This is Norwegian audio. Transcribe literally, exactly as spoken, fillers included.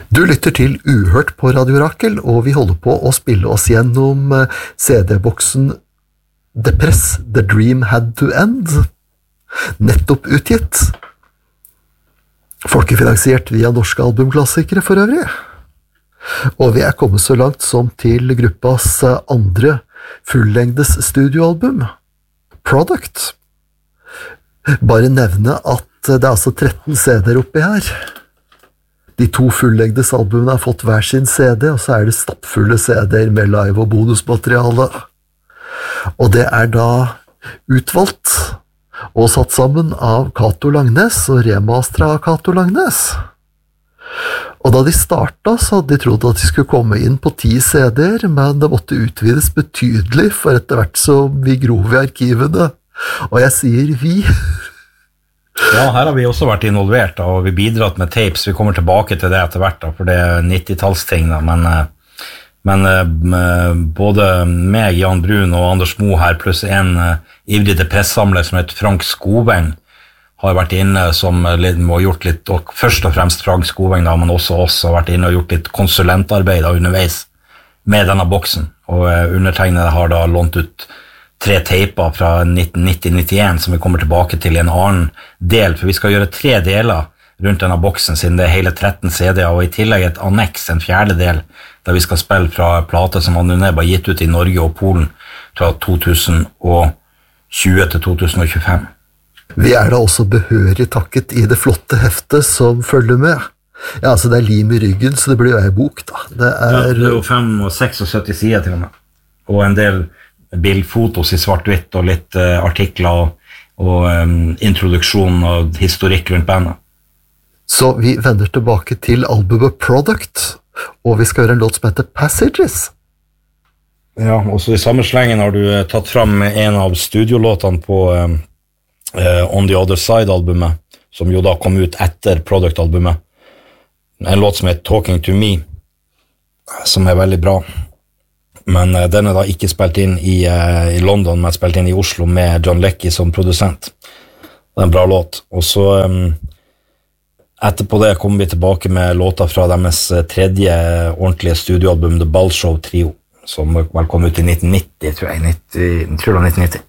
Du lytter til Uhørt på Radio Rakel, og vi holder på å spille oss gjennom C D-boksen The Press, The Dream Had to End, nettopp utgitt. Folkefinansiert via norske albumklassikere for øvrig. Og vi er kommet så langt som til gruppas andre fullengdes studioalbum, Product. Bare nevne at det er altså tretten C D-er oppi her. De to fullengdes albumene har fått hver sin C D, og så er det stappfulle C D-er med live- og bonusmateriale. Og det er da utvalgt og satt sammen av Cato Langnes og remasteret av Cato Langnes. Og da de startet, så hadde de trodd at de skulle komme inn på ti C D-er, men det måtte utvides betydelig, for etter hvert så vi grov i arkivene. Og jeg sier vi... Ja, her har vi også vært involvert, da, og vi bidratt med tapes. Vi kommer tilbake til det etter hvert, da, for det er nittitallsting, da, men, men både meg, Jan Brun og Anders Mo her, pluss en ivrig pressamler som heter Frank Skoveng, har vært inne som litt, og gjort litt, og først og fremst Frank Skoveng, da, men også oss har vært inne og gjort litt konsulentarbeid da, underveis med denne boksen, og undertegnede har da lånt ut tre teiper fra nitten nitti til nittien som vi kommer tilbake til i en annen del, for vi skal gjøre tre deler rundt denne boksen siden det er hele tretten C D-er, og i tillegg et anneks, en fjerde del, der vi skal spille fra plate som Anuneb har gitt ut i Norge og Polen fra to tusen tjue til to tusen tjuefem. Vi er da også behørig takket i det flotte heftet som følger med. Ja, altså det er lim i ryggen, så det blir jo en bok da. Det er, ja, det er jo fem og seks og sytti sider til og med, og en del bildfotos i svart-hvitt og litt uh, artikler og, og um, introduksjon og historikk rundt bandet. Så vi vender tilbake til albumet Product, og vi skal gjøre en låt som heter Passages. Ja, og så i samme slengen har du uh, tatt fram en av studiolåtene på um, uh, On the Other Side-albumet, som jo da kom ut etter Product-albumet. En låt som heter Talking to Me, som er veldig bra. Men uh, den er da ikke spilt inn i, uh, i London, men spilt inn i Oslo med John Leckie som produsent. Det er en bra låt. Og så um, etterpå det kommer vi tilbake med låter fra deres tredje ordentlige studioalbum, The Ball Show Trio, som vel kom ut i nitten nitti, tror jeg, nitti, jeg tror det var nitten nitti.